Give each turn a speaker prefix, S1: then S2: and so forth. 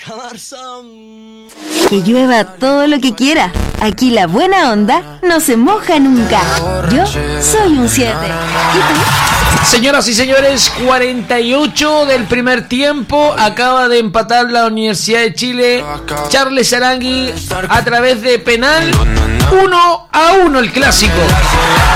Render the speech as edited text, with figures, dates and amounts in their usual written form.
S1: Que llueva todo lo que quiera. Aquí la buena onda no se moja nunca. Yo soy un 7. ¿Y tú?
S2: Señoras y señores, 48 del primer tiempo. Acaba de empatar la Universidad de Chile. Charles Arangui a través de penal. 1-1 el clásico.